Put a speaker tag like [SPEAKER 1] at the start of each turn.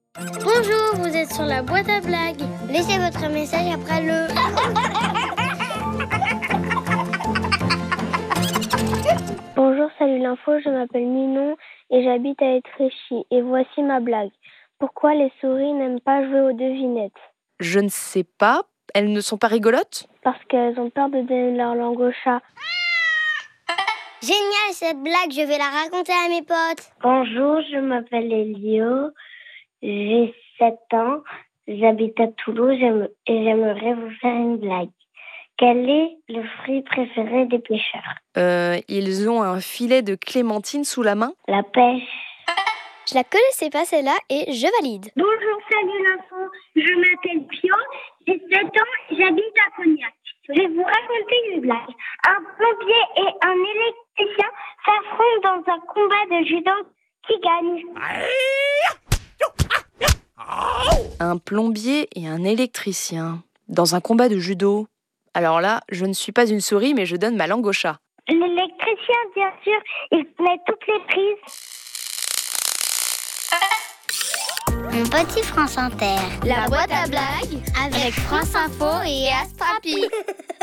[SPEAKER 1] Bonjour, vous êtes sur la boîte à blagues. Laissez votre message après le... Bonjour, salut l'info, je m'appelle Minon et j'habite à Étréchy. Et voici ma blague. Pourquoi les souris n'aiment pas jouer aux devinettes?
[SPEAKER 2] Je ne sais pas. Elles ne sont pas rigolotes?
[SPEAKER 1] Parce qu'elles ont peur de donner leur langue au chat. Génial cette blague, je vais la raconter à mes potes. Bonjour, je m'appelle Elio, j'ai 7 ans, j'habite à Toulouse et j'aimerais vous faire une blague. Quel est le fruit préféré des pêcheurs?
[SPEAKER 2] Ils ont un filet de clémentine sous la main?
[SPEAKER 1] La pêche. Je la connaissais pas celle-là et je valide. Bonjour, salut l'info, je m'appelle Pio, j'ai 7 ans et j'habite à Cognac. Je vais vous raconter une blague. Un plombier et un électricien s'affrontent dans un combat de judo. Qui gagne?
[SPEAKER 2] Un plombier et un électricien dans un combat de judo. Alors là, je ne suis pas une souris, mais je donne ma langue au chat.
[SPEAKER 1] L'électricien, bien sûr, il connaît toutes les prises. Mon petit France Inter.
[SPEAKER 3] La boîte à blagues
[SPEAKER 1] Avec France Info et Astrapi.